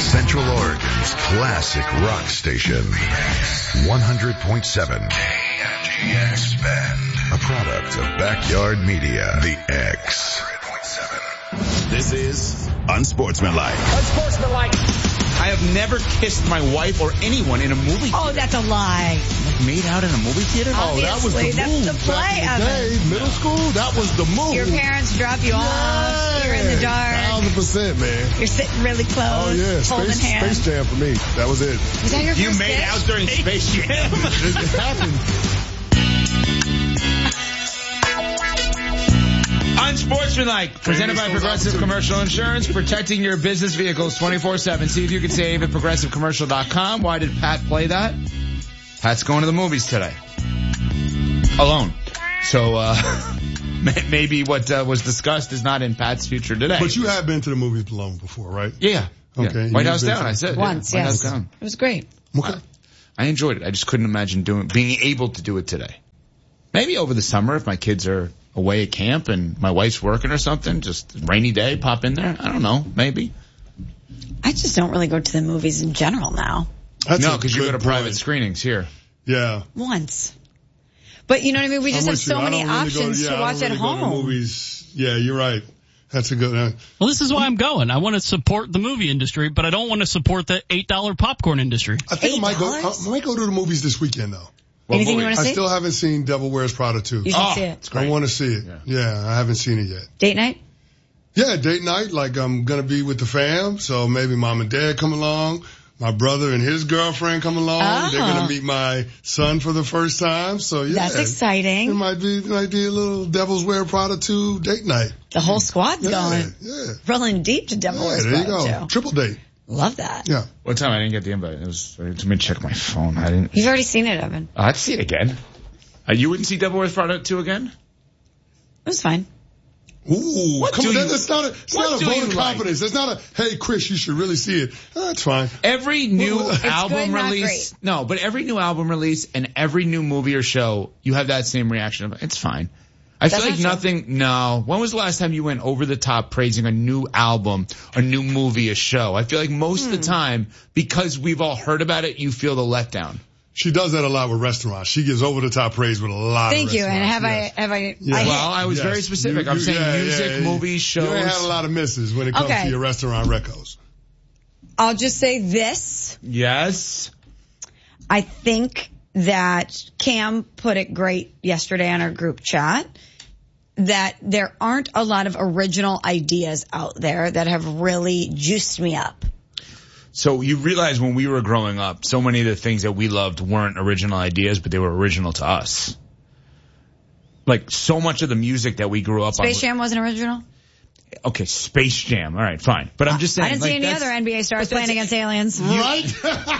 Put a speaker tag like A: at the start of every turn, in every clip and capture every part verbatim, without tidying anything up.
A: Central Oregon's classic rock station. one hundred point seven K N G X Bend. A product of Backyard Media. The X.
B: This is Unsportsmanlike.
C: Unsportsmanlike.
D: I have never kissed my wife or anyone in a movie theater.
E: Oh, that's a lie.
D: Like made out in a movie theater?
E: Oh, that was the
C: that's
E: move.
C: the play
E: Back in the day, middle school, that was the move.
C: Your parents drop you off. You're in the dark.
E: Thousand percent, man.
C: You're sitting really close.
E: Oh yeah,
C: holding
E: Space,
C: hands.
E: Space Jam for me. That was it.
C: Was that your
D: You
C: first
D: made
C: kiss?
D: out during Space Jam?
E: It happened.
D: Unsportsmanlike, presented by Progressive Commercial Insurance, protecting your business vehicles twenty-four seven. See if you can save at progressive commercial dot com. Why did Pat play that? Pat's going to the movies today. Alone. So, uh, maybe what uh, was discussed is not in Pat's future today.
E: But you have been to the movies alone before, right?
D: Yeah.
E: Okay.
D: Yeah. White
E: You've
D: House
E: been
D: Down,
E: to-
D: I said.
C: Once,
D: yeah. White
C: yes.
D: House Down.
C: It was great.
E: Okay.
D: I enjoyed it. I just couldn't imagine doing, being able to do it today. Maybe over the summer if my kids are away at camp and my wife's working or something, just rainy day, pop in there. I don't know. Maybe.
C: I just don't really go to the movies in general now.
E: That's
D: No,
E: a
D: because you go
E: good
D: to private
E: point.
D: screenings here.
E: Yeah.
C: Once. But you know what I mean? We just
E: I'm
C: have
E: with you.
C: so
E: I
C: many
E: don't really
C: options
E: go, yeah,
C: to
E: I
C: watch
E: don't
C: at
E: really go to
C: home.
E: movies. Yeah, you're right. That's a good one.
F: Well, this is why I'm going. I want to support the movie industry, but I don't want to support the eight dollar popcorn industry.
E: I think I might go,
C: eight
E: I
C: dollars?
E: might go to the movies this weekend, though.
C: Anything
D: movie?
C: you want to
E: I
C: see?
E: still haven't seen Devil Wears Prada two.
C: You should
D: Oh,
C: see it.
D: it's great.
E: I want to see it.
D: Yeah.
E: Yeah, I haven't seen it yet.
C: Date night?
E: Yeah, date night, like I'm going to be with the fam, so maybe mom and dad come along, my brother and his girlfriend come along,
C: Oh.
E: they're going to meet my son for the first time, so yeah.
C: That's
E: It
C: exciting.
E: might be, it might be a little Devil's Wear Prada two date night.
C: The whole squad's
E: Yeah,
C: going.
E: yeah.
C: Rolling deep to Devil
E: Yeah,
C: Wears
E: there you
C: Prada
E: go.
C: too.
E: Triple date.
C: Love that.
E: Yeah.
D: What time? I didn't get the invite. It was, let me check my phone. I didn't.
C: You've already seen it, Evan.
D: Oh, I'd see it again. Uh, you wouldn't see Devil Wears Prada two again?
C: It was fine.
E: Ooh,
D: What
E: come
D: do
E: on,
D: you-
E: that's not a, it's
D: what
E: not a
D: do
E: vote
D: you
E: of
D: like?
E: confidence. It's not a, hey Chris, you should really see it. Oh, that's fine.
D: Every new
C: It's
D: album
C: good, not
D: release,
C: great.
D: no, but every new album release and every new movie or show, you have that same reaction. It's fine. I feel
C: That's
D: like
C: not true.
D: nothing, no. When was the last time you went over the top praising a new album, a new movie, a show? I feel like most of the time, because we've all heard about it, you feel the letdown.
E: She does that a lot with restaurants. She gives over the top praise with a lot
C: Thank
E: of
C: you. And
E: restaurants.
C: have
E: Yes.
C: I, have I,
E: Yeah.
C: I hit-
D: Well, I was
E: Yes.
D: very specific.
E: You-
D: I'm
E: you-
D: saying
E: yeah,
D: music,
E: yeah, yeah.
D: movies, shows.
E: You ain't had a lot of misses when it comes
C: Okay.
E: to your restaurant recos.
C: I'll just say this.
D: Yes.
C: I think that Cam put it great yesterday on our group chat, that there aren't a lot of original ideas out there that have really juiced me up.
D: So you realize when we were growing up, so many of the things that we loved weren't original ideas, but they were original to us. Like so much of the music that we grew up
C: Space
D: on.
C: Jam wasn't original?
D: Okay, Space Jam. All right, fine. But I'm just saying.
C: I didn't
D: like,
C: see any
D: that's-
C: other N B A stars
D: but that's-
C: playing against aliens.
E: Right?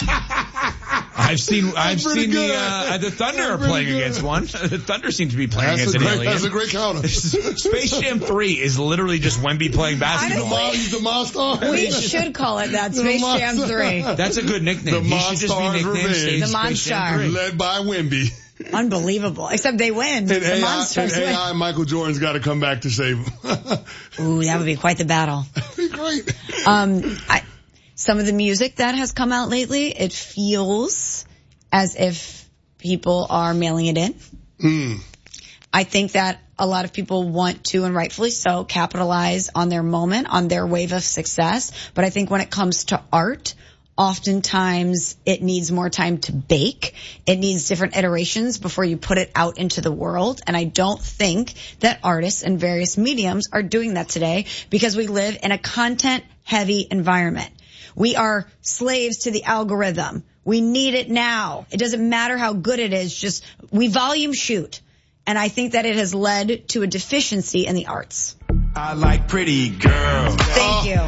D: I've seen, I've
E: pretty
D: seen the,
E: good.
D: uh, the Thunder
E: That's
D: are
E: pretty
D: playing
E: good.
D: against one. The Thunder seem to be playing
E: That's
D: against
E: a
D: an
E: great,
D: alien.
E: that's a great counter.
D: Space Jam three is literally just Wemby playing basketball.
C: Honestly,
E: He's the monster.
C: we should call it that, Space Jam three.
D: That's a good nickname.
E: The
D: He should just be
E: Monstars
D: nicknamed
E: Revenge.
D: Space,
C: The
D: Space Jam
C: Monstar.
D: three.
E: Led by Wemby.
C: Unbelievable. Except they win.
E: And
C: The
E: A I,
C: monsters
E: and
C: win.
E: A I Michael Jordan's got to come back to save him.
C: Ooh, that would be quite the battle.
E: That'd be great.
C: Um, I, some of the music that has come out lately, it feels as if people are mailing it in.
E: Mm.
C: I think that a lot of people want to, and rightfully so, capitalize on their moment, on their wave of success. But I think when it comes to art, oftentimes it needs more time to bake. It needs different iterations before you put it out into the world. And I don't think that artists in various mediums are doing that today because we live in a content-heavy environment. We are slaves to the algorithm. We need it now. It doesn't matter how good it is, just we volume shoot. And I think that it has led to a deficiency in the arts.
G: I like pretty girls.
C: Thank you.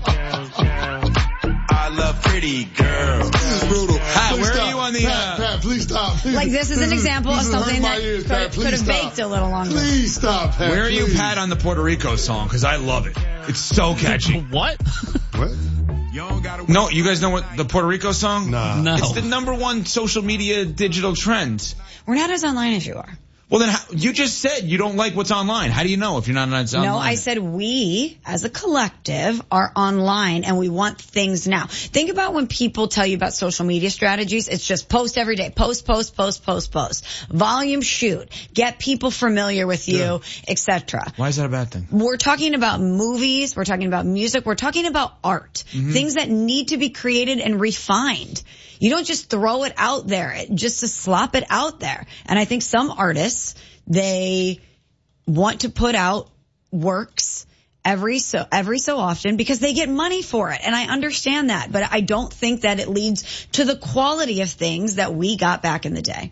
G: I love pretty girls.
E: This is brutal.
D: Pat,
E: Please
D: where are
E: stop.
D: you on the,
E: Pat,
D: uh,
E: Pat, please stop. Please.
C: Like this is an example of
E: this is
C: something
E: hurting my
C: that
E: ears,
C: could,
E: Pat. Please
C: could have
E: stop.
C: baked a little longer.
E: Please stop, Pat.
D: Where are you,
E: please.
D: Pat, on the Puerto Rico song? Because I love it. It's so catchy.
F: What?
E: What?
G: You don't gotta
D: No, you guys know what the Puerto Rico song?
E: Nah.
F: No.
D: It's the number one social media digital trend.
C: We're not as online as you are.
D: Well, then how, you just said you don't like what's online. How do you know if you're not on online?
C: No, I said we, as a collective, are online and we want things now. Think about when people tell you about social media strategies. It's just post every day. Post, post, post, post, post. Volume, shoot. Get people familiar with you, yeah. et cetera.
D: Why is that a bad thing?
C: We're talking about movies. We're talking about music. We're talking about art. Mm-hmm. Things that need to be created and refined. You don't just throw it out there, just to slop it out there. And I think some artists, they want to put out works every so, every so often because they get money for it. And I understand that, but I don't think that it leads to the quality of things that we got back in the day.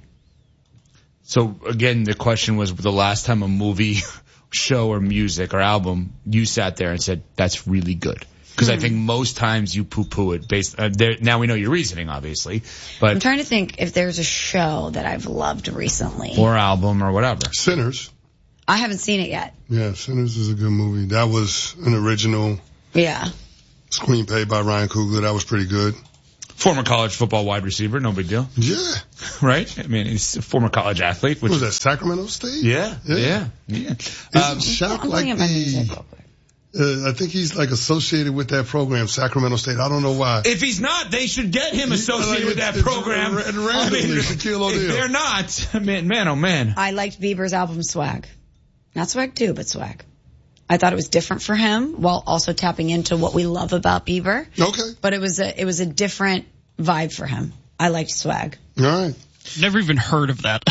D: So again, the question was the last time a movie, show or music or album, you sat there and said, that's really good. Because I think most times you poo-poo it based, uh, there, now we know your reasoning, obviously, but.
C: I'm trying to think if there's a show that I've loved recently.
D: Or album or whatever.
E: Sinners.
C: I haven't seen it yet.
E: Yeah, Sinners is a good movie. That was an original.
C: Yeah.
E: Screenplay by Ryan Coogler. That was pretty good.
D: Former college football wide receiver, no big deal.
E: Yeah.
D: Right? I mean, he's a former college athlete. Which
E: what was that, Sacramento State?
D: Yeah. Yeah. Yeah. yeah. Um,
E: Isn't Shaq like the... Uh, I think he's like associated with that program, Sacramento State. I don't know why.
D: If he's not, they should get him associated like with that program.
E: And randomly, I mean, Shaquille O'Neal.
D: If they're not, man, man, oh man.
C: I liked Bieber's album Swag. Not Swag two, but Swag. I thought it was different for him while also tapping into what we love about Bieber.
E: Okay.
C: But it was a, it was a different vibe for him. I liked Swag.
E: All right.
F: Never even heard of that.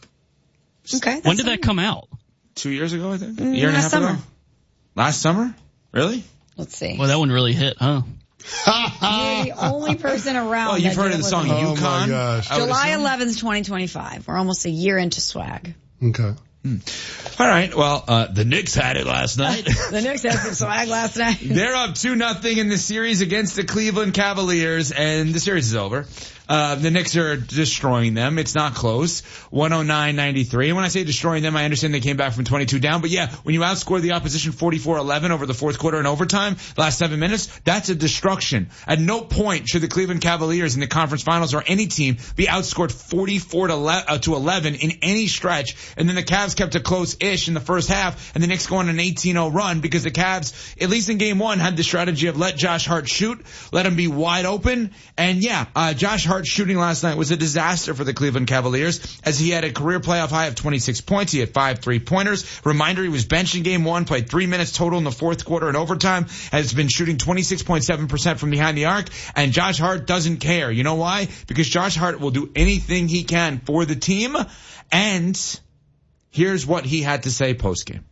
C: Okay.
F: When did that come out?
D: Two years ago, I think.
C: Mm,
D: a year and a half
C: summer.
D: ago. Last summer? Really?
C: Let's see.
F: Well, that one really hit, huh?
C: You're the only person around.
D: Well, you've
C: that
D: heard
C: did
D: of the
C: it
D: song
C: with me.
E: Oh,
D: Yukon?
E: my gosh.
C: July eleventh, twenty twenty-five. We're almost a year into Swag.
E: Okay.
D: Hmm. All right. Well, uh, the Knicks had it last night.
C: The Knicks had some Swag last night.
D: They're up two nothing in the series against the Cleveland Cavaliers, and the series is over. Uh, the Knicks are destroying them. It's not close. one oh nine ninety-three. And when I say destroying them, I understand they came back from twenty-two down. But yeah, when you outscore the opposition forty-four eleven over the fourth quarter and overtime, last seven minutes, that's a destruction. At no point should the Cleveland Cavaliers in the conference finals or any team be outscored forty-four to eleven in any stretch. And then the Cavs kept it close-ish in the first half, and the Knicks go on an eighteen oh run because the Cavs, at least in game one, had the strategy of let Josh Hart shoot, let him be wide open. And yeah, uh, Josh Hart shooting last night was a disaster for the Cleveland Cavaliers as he had a career playoff high of twenty-six points. He had five three-pointers. Reminder, he was benched in game one, played three minutes total in the fourth quarter and overtime, has been shooting twenty-six point seven percent from behind the arc, and Josh Hart doesn't care. You know why? Because Josh Hart will do anything he can for the team, and here's what he had to say post-game.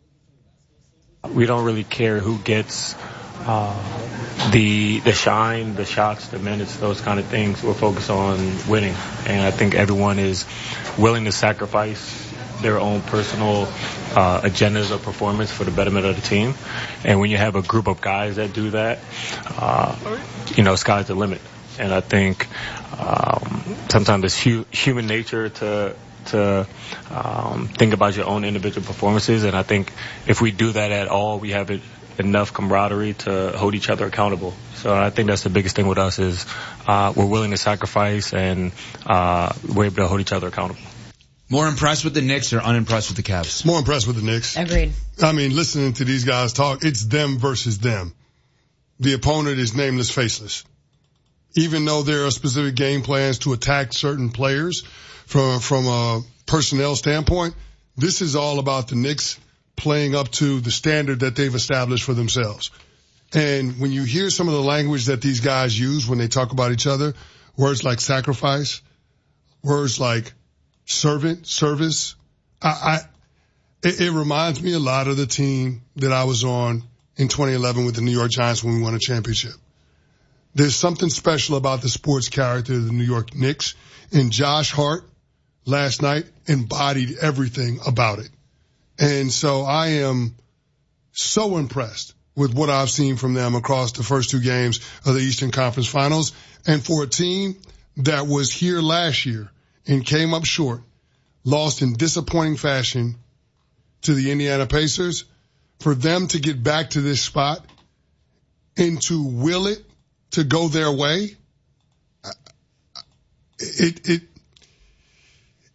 H: We don't really care who gets uh, the the shine, the shots, the minutes, those kind of things. We're focused on winning, and I think everyone is willing to sacrifice their own personal uh, agendas of performance for the betterment of the team. And when you have a group of guys that do that, uh, you know, sky's the limit. And I think um, sometimes it's hu- human nature to to um, think about your own individual performances. And I think if we do that at all, we have it, enough camaraderie to hold each other accountable. So I think that's the biggest thing with us is uh, we're willing to sacrifice, and uh, we're able to hold each other accountable.
D: More impressed with the Knicks or unimpressed with the Cavs?
E: More impressed with the Knicks.
C: Agreed.
E: I mean, listening to these guys talk, it's them versus them. The opponent is nameless, faceless. Even though there are specific game plans to attack certain players from, from a personnel standpoint, this is all about the Knicks playing up to the standard that they've established for themselves. And when you hear some of the language that these guys use when they talk about each other, words like sacrifice, words like servant, service, I, I it, it reminds me a lot of the team that I was on in twenty eleven with the New York Giants when we won a championship. There's something special about the sports character of the New York Knicks, and Josh Hart last night embodied everything about it. And so I am so impressed with what I've seen from them across the first two games of the Eastern Conference Finals. And for a team that was here last year and came up short, lost in disappointing fashion to the Indiana Pacers, for them to get back to this spot and to will it to go their way, it, it,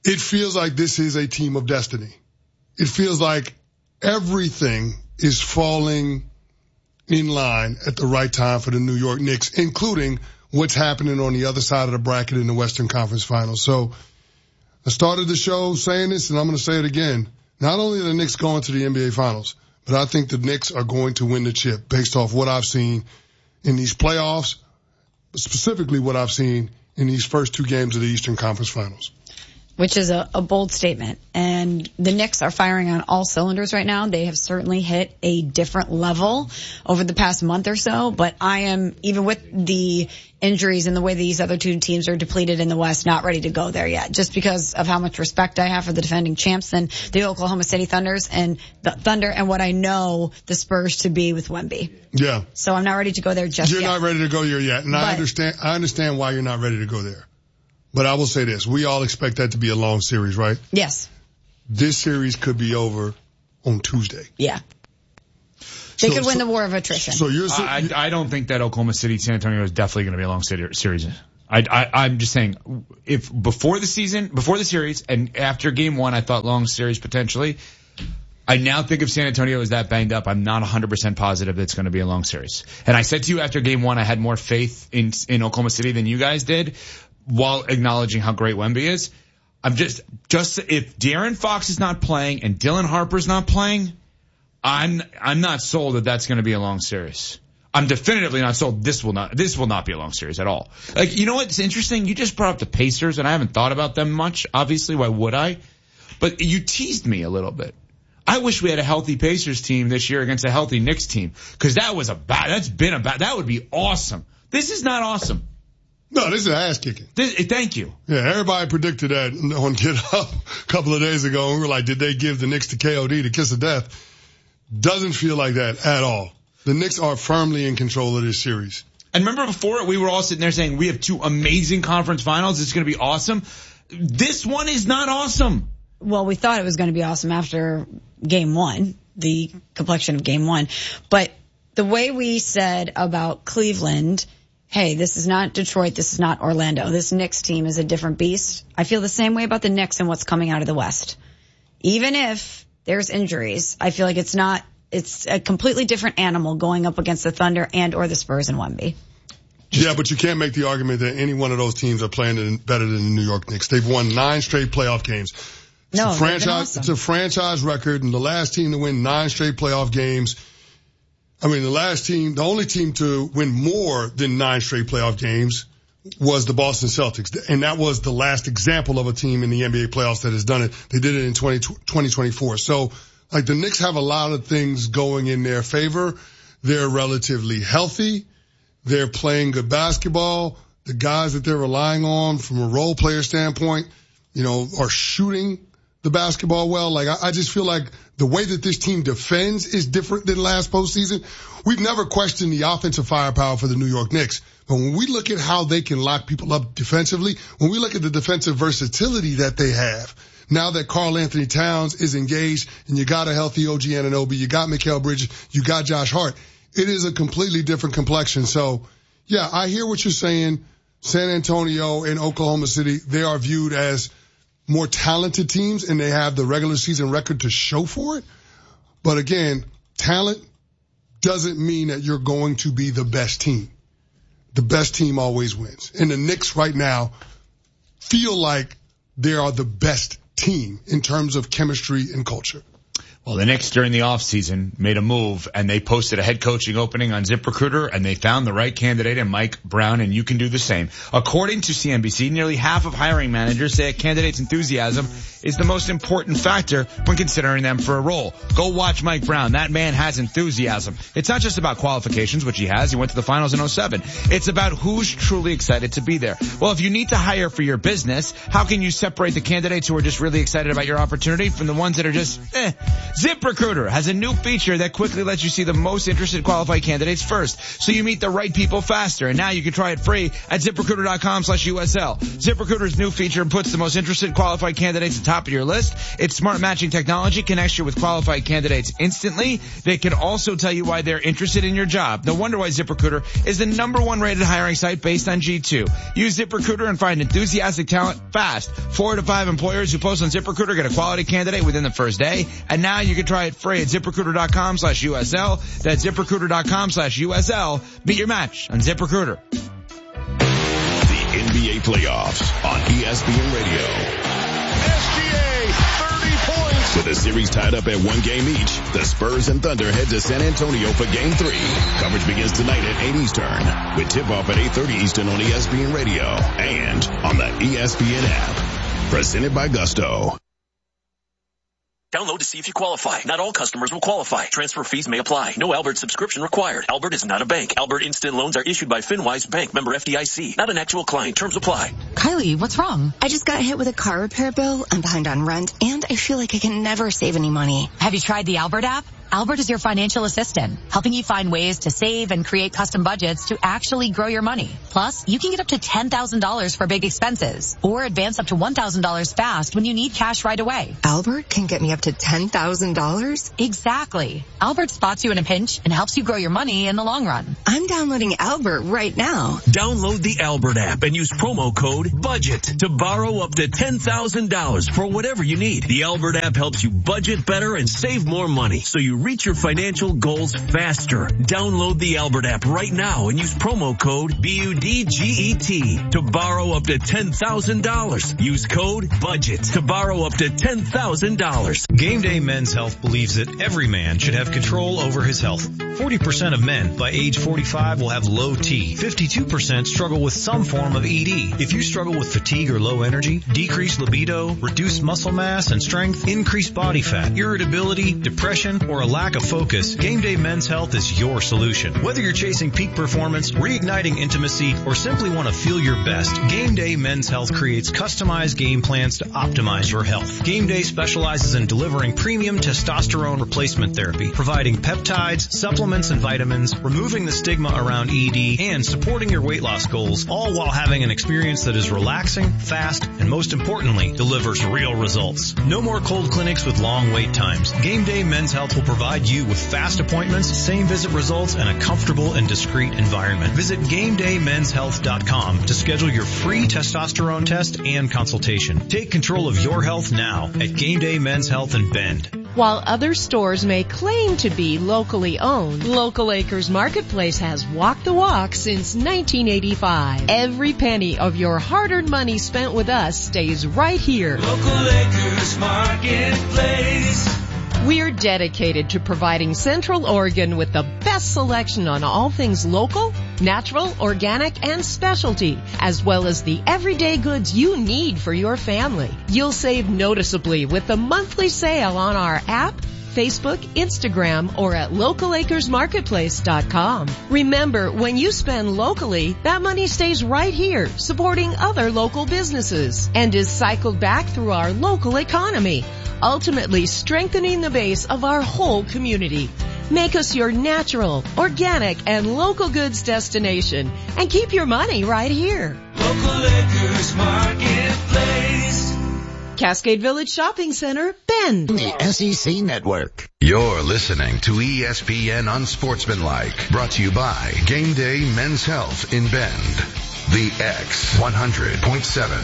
E: it feels like this is a team of destiny. It feels like everything is falling in line at the right time for the New York Knicks, including what's happening on the other side of the bracket in the Western Conference Finals. So I started the show saying this, and I'm going to say it again. Not only are the Knicks going to the N B A Finals, but I think the Knicks are going to win the chip based off what I've seen in these playoffs, but specifically what I've seen in these first two games of the Eastern Conference Finals.
C: Which is a, a bold statement. And the Knicks are firing on all cylinders right now. They have certainly hit a different level over the past month or so. But I am, even with the injuries and the way these other two teams are depleted in the West, not ready to go there yet. Just because of how much respect I have for the defending champs and the Oklahoma City Thunders and the Thunder and what I know the Spurs to be with Wemby.
E: Yeah.
C: So I'm not ready to go there just
E: you're
C: yet.
E: You're not ready to go there yet. And
C: but,
E: I understand, I understand why you're not ready to go there. But I will say this. We all expect that to be a long series, right?
C: Yes.
E: This series could be over on Tuesday.
C: Yeah. They
E: so,
C: could win
E: so,
C: the war of attrition.
E: So you're,
D: I, I don't think that Oklahoma City, San Antonio is definitely going to be a long series. I, I, I'm just saying, if before the season, before the series, and after game one, I thought long series potentially. I now think if San Antonio is that banged up, I'm not one hundred percent positive that it's going to be a long series. And I said to you after game one, I had more faith in in Oklahoma City than you guys did, while acknowledging how great Wemby is. I'm just, just, if De'Aaron Fox is not playing and Dylan Harper's not playing, I'm, I'm not sold that that's going to be a long series. I'm definitively not sold this will not, this will not be a long series at all. Like, you know what's interesting? You just brought up the Pacers, and I haven't thought about them much, obviously. Why would I? But you teased me a little bit. I wish we had a healthy Pacers team this year against a healthy Knicks team, because that was a bad, that's been a bad, that would be awesome. This is not awesome.
E: No, this is ass kicking.
D: This, thank you.
E: Yeah, everybody predicted that on Get Up a couple of days ago, and we were like, did they give the Knicks to K O D, the kiss of death? Doesn't feel like that at all. The Knicks are firmly in control of this series.
D: And remember before, we were all sitting there saying, we have two amazing conference finals. It's going to be awesome. This one is not awesome.
C: Well, we thought it was going to be awesome after game one, the complexion of game one. But the way we said about Cleveland, hey, this is not Detroit, this is not Orlando. This Knicks team is a different beast. I feel the same way about the Knicks and what's coming out of the West. Even if there's injuries, I feel like it's not, it's a completely different animal going up against the Thunder and or the Spurs and Wemby.
E: Yeah, but you can't make the argument that any one of those teams are playing better than the New York Knicks. They've won nine straight playoff games. It's
C: no,
E: a franchise,
C: awesome.
E: It's a franchise record, and the last team to win nine straight playoff games. I mean, the last team, the only team to win more than nine straight playoff games was the Boston Celtics. And that was the last example of a team in the N B A playoffs that has done it. They did it in twenty twenty-four. So, like, the Knicks have a lot of things going in their favor. They're relatively healthy. They're playing good basketball. The guys that they're relying on from a role player standpoint, you know, are shooting the basketball well. Like, I, I just feel like the way that this team defends is different than last postseason. We've never questioned the offensive firepower for the New York Knicks. But when we look at how they can lock people up defensively, when we look at the defensive versatility that they have, now that Karl Anthony Towns is engaged and you got a healthy O G Anunoby, you got Mikal Bridges, you got Josh Hart, it is a completely different complexion. So, yeah, I hear what you're saying. San Antonio and Oklahoma City, they are viewed as more talented teams, and they have the regular season record to show for it. But again, talent doesn't mean that you're going to be the best team. The best team always wins. And the Knicks right now feel like they are the best team in terms of chemistry and culture.
D: Well, the Knicks during the offseason made a move, and they posted a head coaching opening on ZipRecruiter, and they found the right candidate in Mike Brown, and you can do the same. According to C N B C, nearly half of hiring managers say a candidate's enthusiasm is the most important factor when considering them for a role. Go watch Mike Brown. That man has enthusiasm. It's not just about qualifications, which he has. He went to the finals in oh seven. It's about who's truly excited to be there. Well, if you need to hire for your business, how can you separate the candidates who are just really excited about your opportunity from the ones that are just, eh? ZipRecruiter has a new feature that quickly lets you see the most interested qualified candidates first, so you meet the right people faster. And now you can try it free at ZipRecruiter.com slash USL. ZipRecruiter's new feature puts the most interested qualified candidates top of your list. Its smart matching technology connects you with qualified candidates instantly. They can also tell you why they're interested in your job. No wonder why ZipRecruiter is the number one rated hiring site based on G two. Use ZipRecruiter and find enthusiastic talent fast. Four to five employers who post on ZipRecruiter get a quality candidate within the first day. And now you can try it free at ZipRecruiter.com slash USL. That's ZipRecruiter.com slash USL. Meet your match on ZipRecruiter.
B: The N B A playoffs on E S P N Radio.
I: S G A, thirty points.
B: With the series tied up at one game each, the Spurs and Thunder head to San Antonio for game three. Coverage begins tonight at eight Eastern, with tip-off at eight thirty Eastern on E S P N Radio and on the E S P N app. Presented by Gusto.
J: Download to see if you qualify. Not all customers will qualify. Transfer fees may apply. No Albert subscription required. Albert is not a bank. Albert Instant Loans are issued by FinWise Bank, member F D I C. Not an actual client. Terms apply.
K: Kylie, what's wrong? I just got hit with a car repair bill. I'm behind on rent, and I feel like I can never save any money.
L: Have you tried the Albert app? Albert is your financial assistant, helping you find ways to save and create custom budgets to actually grow your money. Plus, you can get up to ten thousand dollars for big expenses or advance up to one thousand dollars fast when you need cash right away.
K: Albert can get me up to ten thousand dollars?
L: Exactly. Albert spots you in a pinch and helps you grow your money in the long run.
K: I'm downloading Albert right now.
J: Download the Albert app and use promo code BUDGET to borrow up to ten thousand dollars for whatever you need. The Albert app helps you budget better and save more money, so you reach your financial goals faster. Download the Albert app right now and use promo code B U D G E T to borrow up to ten thousand dollars. Use code BUDGET to borrow up to ten thousand dollars.
M: Game Day Men's Health believes that every man should have control over his health. forty percent of men by age forty-five will have low T. fifty-two percent struggle with some form of E D. If you struggle with fatigue or low energy, decreased libido, reduced muscle mass and strength, increased body fat, irritability, depression, or a lack of focus, Game Day Men's Health is your solution. Whether you're chasing peak performance, reigniting intimacy, or simply want to feel your best, Game Day Men's Health creates customized game plans to optimize your health. Game Day specializes in delivering premium testosterone replacement therapy, providing peptides, supplements, and vitamins, removing the stigma around E D, and supporting your weight loss goals, all while having an experience that is relaxing, fast, and most importantly, delivers real results. No more cold clinics with long wait times. Game Day Men's Health will provide you with fast appointments, same visit results, and a comfortable and discreet environment. Visit game day men's health dot com to schedule your free testosterone test and consultation. Take control of your health now at Game Day Men's Health in Bend.
N: While other stores may claim to be locally owned, Local Acres Marketplace has walked the walk since nineteen eighty-five. Every penny of your hard-earned money spent with us stays right here.
O: Local Acres Marketplace.
N: We're dedicated to providing Central Oregon with the best selection on all things local, natural, organic, and specialty, as well as the everyday goods you need for your family. You'll save noticeably with the monthly sale on our app, Facebook, Instagram, or at local acres marketplace dot com. Remember, when you spend locally, that money stays right here, supporting other local businesses, and is cycled back through our local economy, ultimately strengthening the base of our whole community. Make us your natural, organic, and local goods destination, and keep your money right here.
O: Local Acres Marketplace.
N: Cascade Village Shopping Center, Bend.
A: The S E C Network. You're listening to E S P N Unsportsmanlike, brought to you by Game Day Men's Health in Bend. The X one hundred point seven.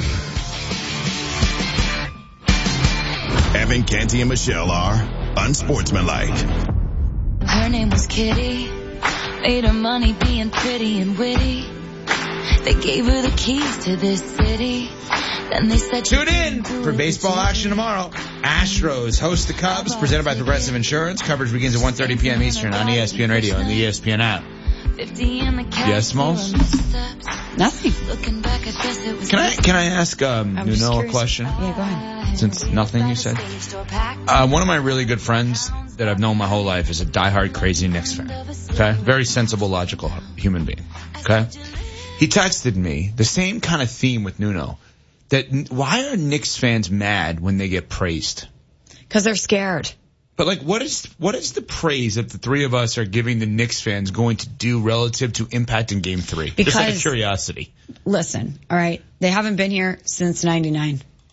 B: Evan, Canty, and Michelle are unsportsmanlike.
P: Her name was Kitty, made her money being pretty and witty. They gave her the keys to this city. Then they said,
D: tune in for baseball action tomorrow. Astros host the Cubs, presented by Progressive Insurance. Coverage begins at one thirty p.m. Eastern on E S P N Radio and the E S P N app. Yes, Smalls?
C: Nothing.
D: Can I can I ask um, Nuno a question?
C: Yeah, go ahead.
D: Since nothing you said. Uh, one of my really good friends that I've known my whole life is a diehard crazy Knicks fan. Okay? Very sensible, logical human being. Okay? He texted me the same kind of theme with Nuno. That why are Knicks fans mad when they get praised?
C: Because they're scared.
D: But like, what is what is the praise that the three of us are giving the Knicks fans going to do relative to impact in Game Three?
C: Because,
D: just out of curiosity.
C: Listen, all right, they haven't been here since ninety-nine.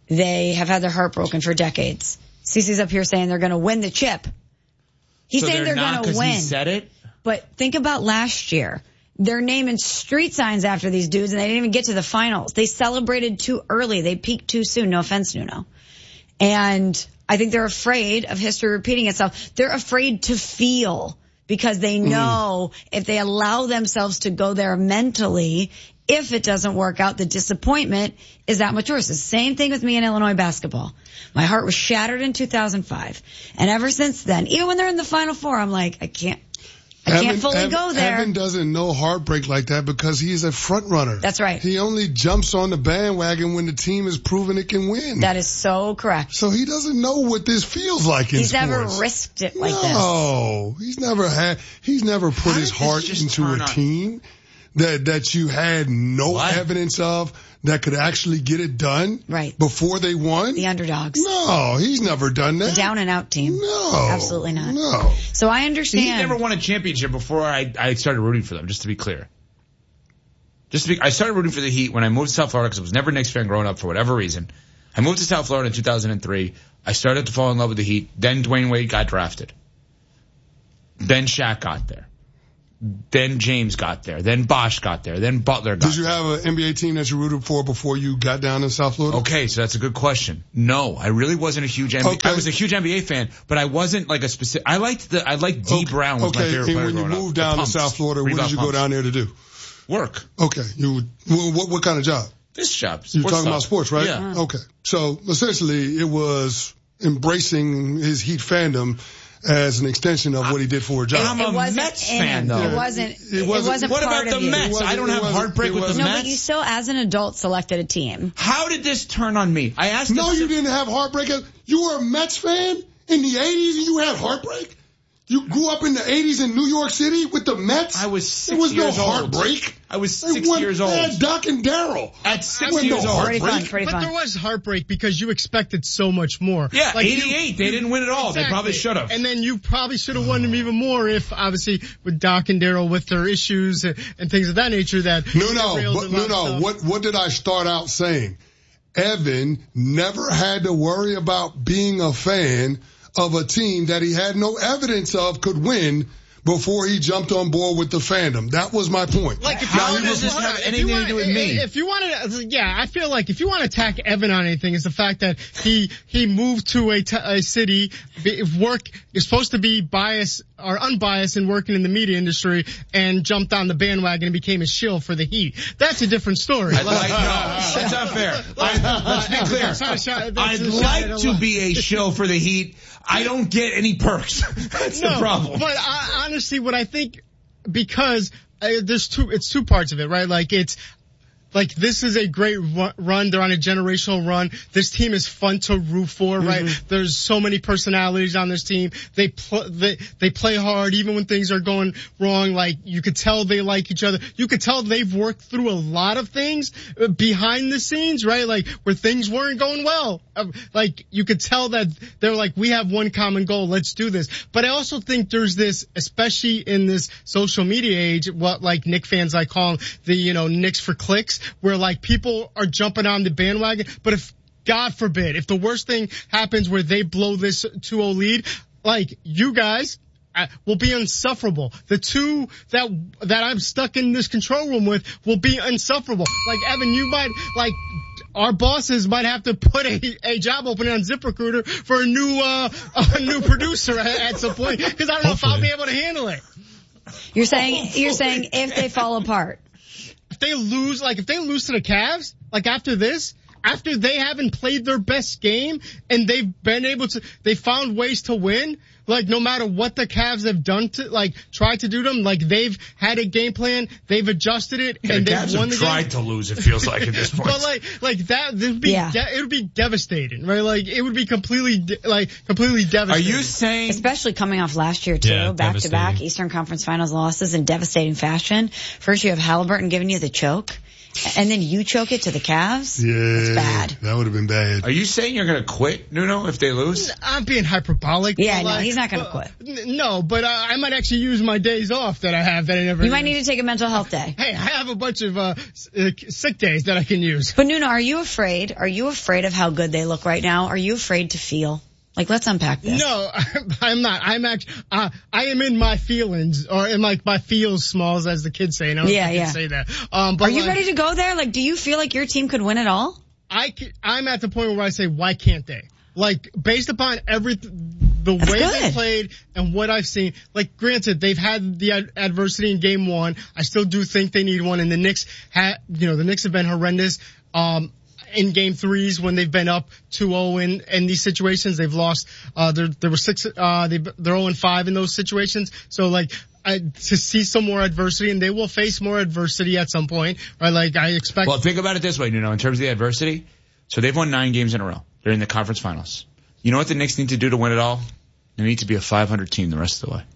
C: They have had their heart broken for decades. Cece's up here saying they're going to win the chip. He's
D: so
C: saying they're, they're going to win.
D: He said it?
C: But think about last year. They're naming street signs after these dudes, and they didn't even get to the finals. They celebrated too early. They peaked too soon. No offense, Nuno. And I think they're afraid of history repeating itself. They're afraid to feel because they know mm. if they allow themselves to go there mentally, if it doesn't work out, the disappointment is that much worse. The same thing with me in Illinois basketball. My heart was shattered in two thousand five. And ever since then, even when they're in the Final Four, I'm like, I can't. I can't
E: Evan,
C: fully
E: Evan,
C: go there.
E: Evan doesn't know heartbreak like that because he is a front runner.
C: That's right.
E: He only jumps on the bandwagon when the team is proven it can win.
C: That is so correct.
E: So he doesn't know what this feels like in
C: he's
E: sports.
C: He's never risked it like
E: no,
C: this.
E: No, he's never had. He's never put
D: How
E: his heart into a
D: on?
E: team that that you had no
D: what?
E: evidence of that could actually get it done.
C: Right.
E: Before they won.
C: The underdogs.
E: No, he's never done that.
C: The down and out team.
E: No,
C: absolutely not.
E: No.
C: So I understand.
D: He never won a championship before I, I started rooting for them, just to be clear. Just to be, I started rooting for the Heat when I moved to South Florida because I was never a Knicks fan growing up for whatever reason. I moved to South Florida in two thousand three. I started to fall in love with the Heat. Then Dwayne Wade got drafted. Then Shaq got there. Then James got there. Then Bosh got there. Then Butler got there.
E: Did you have an N B A team that you rooted for before you got down in South Florida?
D: Okay, so that's a good question. No, I really wasn't a huge N B A.
E: Okay.
D: I was a huge N B A fan, but I wasn't like a specific. I liked the. I liked D.
E: Okay.
D: Brown was
E: okay.
D: my favorite
E: and
D: player
E: when you
D: growing
E: moved
D: up.
E: down
D: The
E: to
D: Pumps.
E: South Florida, what
D: Reebok
E: did you
D: Pumps.
E: go down there to do?
D: Work.
E: Okay. You what, what, what kind of job?
D: This job.
E: You're talking
D: stuff.
E: about sports, right?
D: Yeah.
E: Okay. So essentially, it was embracing his Heat fandom as an extension of what he did for a job.
D: I'm a Mets fan, though.
C: It wasn't. It
E: It
C: wasn't.
E: wasn't-
C: It wasn't
D: What
C: part
D: about
C: of
D: the
C: you.
D: Mets? I don't
E: It
D: have
E: wasn't-
D: heartbreak
E: it
D: with the
E: wasn't-
C: No,
D: Mets.
C: but you still, as an adult, selected a team.
D: How did this turn on me? I asked.
E: No,
D: the,
E: you didn't have heartbreak. You were a Mets fan in the eighties and you had heartbreak? You grew up in the eighties in New York City with the Mets?
D: I was six
E: There was no
D: years old.
E: heartbreak.
D: I was
E: They
D: six
E: went-
D: years
E: They
D: old.
E: had Doc and Darryl.
D: At six
E: There was
D: years
E: no
D: old.
C: Pretty fun.
E: heartbreak.
C: Pretty
Q: But
C: fun.
Q: there was heartbreak because you expected so much more.
D: Yeah,
Q: Like you-
D: eighty-eight. They didn't win at all. They
Q: Exactly.
D: probably should have.
Q: And then you probably should have won them even more if, obviously, with Doc and Darryl with their issues and, and things of that nature that...
E: No, no,
Q: derailed
E: but,
Q: a lot
E: no,
Q: of
E: no.
Q: stuff.
E: What, what did I start out saying? Evan never had to worry about being a fan of a team that he had no evidence of could win before he jumped on board with the fandom. That was my point.
Q: Like, if
D: How
Q: you
D: does this
Q: hold
D: have
Q: on, if
D: anything
Q: you
D: to
Q: wanna-
D: do with me?
Q: If you want to, yeah, I feel like if you want to attack Evan on anything, is the fact that he he moved to a, t- a city, be- work is supposed to be biased or unbiased in working in the media industry, and jumped on the bandwagon and became a shill for the Heat. That's a different story.
D: I'd like, no, that's not fair. I, let's be clear.
Q: That's not a shot- that's
D: I'd
Q: a shot
D: like
Q: at a
D: to
Q: lot.
D: be a shill for the Heat. I don't get any perks. That's
Q: no,
D: the problem.
Q: But uh, honestly, what I think, because uh, there's two, it's two parts of it, right? Like it's, like this is a great ru- run. They're on a generational run. This team is fun to root for, right?
E: Mm-hmm.
Q: There's so many personalities on this team. They pl- they they play hard even when things are going wrong. Like you could tell they like each other. You could tell they've worked through a lot of things uh, behind the scenes, right? Like where things weren't going well. Uh, like you could tell that they're like, we have one common goal. Let's do this. But I also think there's this, especially in this social media age, what like Knick fans I call them, the you know Knicks for clicks, where like people are jumping on the bandwagon. But if, God forbid, if the worst thing happens where they blow this two oh lead, like you guys uh, will be insufferable. The two that, that I'm stuck in this control room with will be insufferable. Like Evan, you might, like, our bosses might have to put a, a job opening on ZipRecruiter for a new, uh, a new producer at, at some point. Cause I don't know if I'll be able to handle it.
C: You're saying, you're saying if they fall apart.
Q: If they lose, like if they lose to the Cavs, like after this, after they haven't played their best game and they've been able to, they found ways to win, like no matter what the Cavs have done to, like tried to do them, like they've had a game plan, they've adjusted it,
D: Yeah,
Q: and
D: the
Q: they've
D: Cavs
Q: won
D: have
Q: the
D: tried
Q: game.
D: to lose, it feels like, at this point.
Q: But like, like that, it would be,
C: Yeah.
Q: de- it would be devastating, right? Like it would be completely, de- like completely
D: Are
Q: devastating.
D: you saying...
C: Especially coming off last year too,
M: Yeah,
C: back to back
M: devastating.
C: Eastern Conference Finals losses in devastating fashion. First you have Halliburton giving you the choke. and then you choke it to the Cavs?
E: Yeah.
C: It's bad.
E: That would have been bad.
D: Are you saying you're going to quit, Nuno, if they lose?
Q: I'm being hyperbolic.
C: Yeah, no,
Q: like,
C: he's not going to
Q: uh,
C: quit.
Q: No, but I, I might actually use my days off that I have that I never
C: You might
Q: use.
C: need to take a mental health day.
Q: Hey, I have a bunch of uh, sick days that I can use.
C: But Nuno, are you afraid? Are you afraid of how good they look right now? Are you afraid to feel? Like, let's unpack this.
Q: No, I'm not. I'm actually, uh, I am in my feelings, or in like my feels smalls, as the kids say. And I don't
C: Yeah,
Q: think
C: yeah.
Q: they say that. Um, but
C: Are you
Q: like,
C: ready to go there? Like, do you feel like your team could win it all?
Q: I can, I'm at the point where I say, why can't they? Like, based upon every, the
C: That's
Q: way
C: good.
Q: they played and what I've seen, like, granted, they've had the ad- adversity in game one. I still do think they need one, and the Knicks had, you know, the Knicks have been horrendous. Um, in game threes when they've been up two oh in, in these situations, they've lost, uh, there, there were six, uh, they, they're oh and five in those situations. So like, I, to see some more adversity, and they will face more adversity at some point, right? Like I expect.
D: Well, think about it this way, Nuno, in terms of the adversity. So they've won nine games in a row. They're in the conference finals. You know what the Knicks need to do to win it all? They need to be a five hundred team the rest of the way.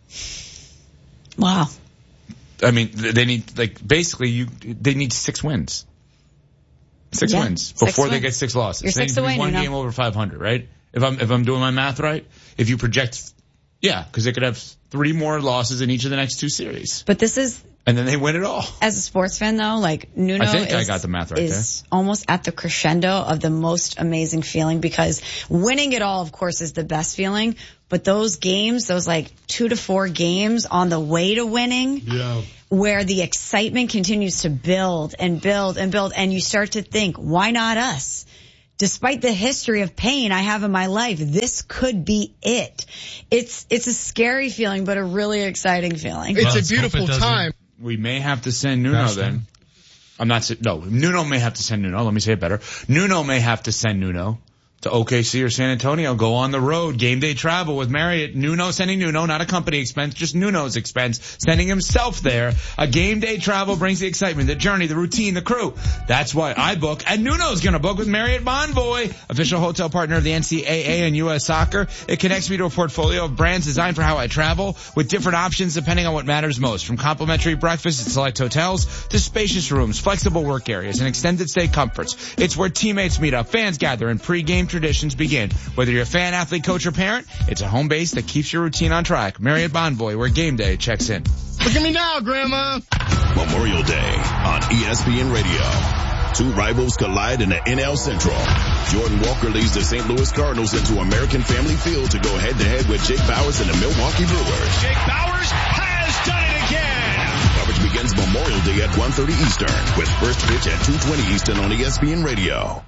C: Wow.
D: I mean, they need, like, basically you, they need six wins. Six
C: Yeah,
D: wins
C: six
D: before they
C: wins.
D: get six losses.
C: You're
D: They
C: six
D: need to be
C: away,
D: one
C: Nuno.
D: game over five hundred, right? If I'm if I'm doing my math right, if you project, yeah, because they could have three more losses in each of the next two series,
C: But this is,
D: and then they win it all.
C: as a sports fan though, like Nuno
D: I think
C: is,
D: I got the math right
C: is almost at the crescendo of the most amazing feeling, because winning it all, of course, is the best feeling. But those games, those like two to four games on the way to winning,
E: Yeah.
C: where the excitement continues to build and build and build, and you start to think, why not us? Despite the history of pain I have in my life, this could be it. It's it's a scary feeling, but a really exciting feeling.
Q: It's
M: Well,
Q: a
M: let's hope
Q: beautiful
M: it doesn't-
Q: time.
D: We may have to send Nuno
M: Gosh,
D: then. I'm not, sa- no, Nuno may have to send Nuno. Let me say it better. Nuno may have to send Nuno to O K C or San Antonio. Go on the road. Game day travel with Marriott. Nuno sending Nuno, not a company expense, just Nuno's expense. Sending himself there. A game day travel brings the excitement, the journey, the routine, the crew. That's why I book. And Nuno's gonna book with Marriott Bonvoy, official hotel partner of the N C double A and U S Soccer. It connects me to a portfolio of brands designed for how I travel, with different options depending on what matters most. From complimentary breakfast at select hotels to spacious rooms, flexible work areas, and extended stay comforts. It's where teammates meet up, fans gather, and pre-game traditions begin. Whether you're a fan, athlete, coach, or parent, it's a home base that keeps your routine on track. Marriott Bonvoy, where game day checks in.
Q: Look at me now, Grandma.
B: Memorial Day on E S P N Radio. Two rivals collide in the N L Central. Jordan Walker leads the Saint Louis Cardinals into American Family Field to go head-to-head with Jake Bowers and the Milwaukee Brewers.
I: Jake Bowers has done it again.
B: Coverage begins Memorial Day at one thirty Eastern with first pitch at two twenty Eastern on E S P N Radio.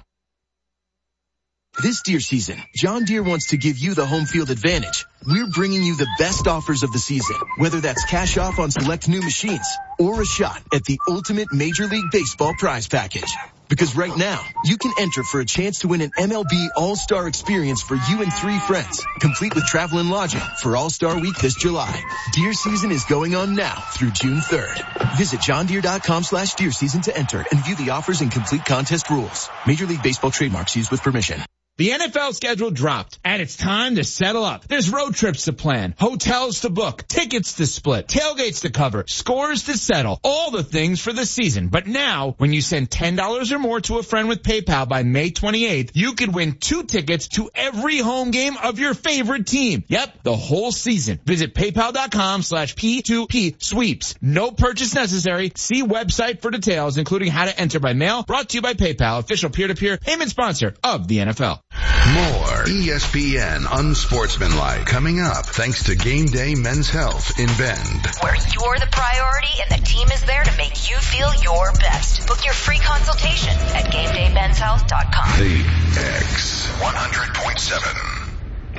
R: This deer season, John Deere wants to give you the home field advantage. We're bringing you the best offers of the season, whether that's cash off on select new machines or a shot at the ultimate Major League Baseball prize package. Because right now, you can enter for a chance to win an M L B All-Star experience for you and three friends, complete with travel and lodging for All-Star Week this July. Deer season is going on now through June third. Visit johndeere.com slash deer season to enter and view the offers and complete contest rules. Major League Baseball trademarks used with permission.
D: The N F L schedule dropped, and it's time to settle up. There's road trips to plan, hotels to book, tickets to split, tailgates to cover, scores to settle, all the things for the season. But now, when you send ten dollars or more to a friend with PayPal by May twenty-eighth, you could win two tickets to every home game of your favorite team. Yep, the whole season. Visit paypal.com slash P2P sweeps. No purchase necessary. See website for details, including how to enter by mail. Brought to you by PayPal, official peer-to-peer payment sponsor of the N F L.
A: More E S P N Unsportsmanlike coming up thanks to Game Day Men's Health in Bend.
L: Where you're the priority and the team is there to make you feel your best. Book your free consultation at game day men's health dot com.
A: The X one hundred point seven.